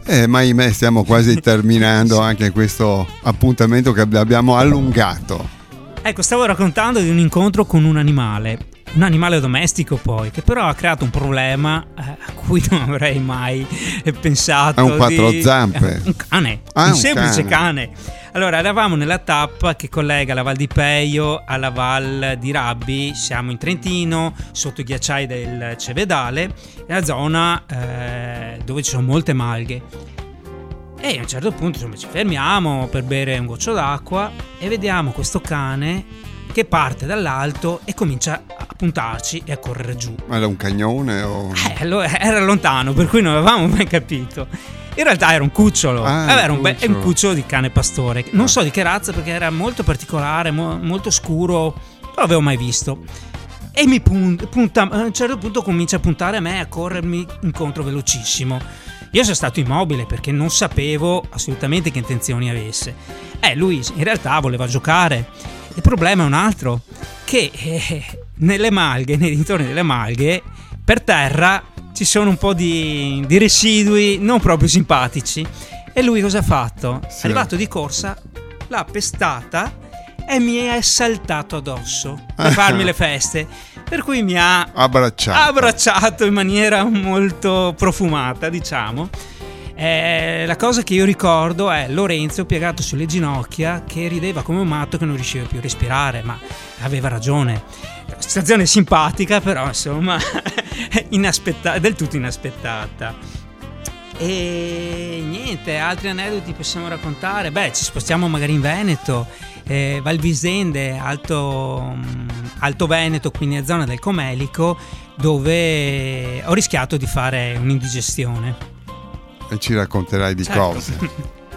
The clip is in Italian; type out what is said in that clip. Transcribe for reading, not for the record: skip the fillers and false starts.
Ma ahimè, stiamo quasi terminando anche questo appuntamento che abbiamo allungato. Ecco, stavo raccontando di un incontro con un animale domestico poi, che però ha creato un problema a cui non avrei mai pensato. È un quattro zampe. Un cane, un semplice cane. Allora, eravamo nella tappa che collega la Val di Peio alla Val di Rabbi, siamo in Trentino, sotto i ghiacciai del Cevedale, nella zona dove ci sono molte malghe. E a un certo punto insomma, ci fermiamo per bere un goccio d'acqua e vediamo questo cane che parte dall'alto e comincia a puntarci e a correre giù. Ma era un cagnone o... Era lontano, per cui non avevamo mai capito. In realtà era un cucciolo, era un cucciolo di cane pastore. Non so di che razza perché era molto particolare, molto scuro, non l'avevo mai visto. E mi punta, a un certo punto comincia a puntare a me, a corrermi incontro velocissimo. Io sono stato immobile perché non sapevo assolutamente che intenzioni avesse. Lui in realtà voleva giocare. Il problema è un altro, che nelle malghe, nei dintorni delle malghe, per terra ci sono un po' di residui non proprio simpatici. E lui cosa ha fatto? Sì. È arrivato di corsa, l'ha pestata e mi è saltato addosso per farmi le feste. Per cui mi ha abbracciato in maniera molto profumata, diciamo. La cosa che io ricordo è Lorenzo piegato sulle ginocchia che rideva come un matto, che non riusciva più a respirare, ma aveva ragione. Situazione simpatica, però insomma del tutto inaspettata. E niente, altri aneddoti possiamo raccontare. Ci spostiamo magari in Veneto, Val Visende, Alto Veneto, quindi a zona del Comelico, dove ho rischiato di fare un'indigestione. E ci racconterai di certo. cose.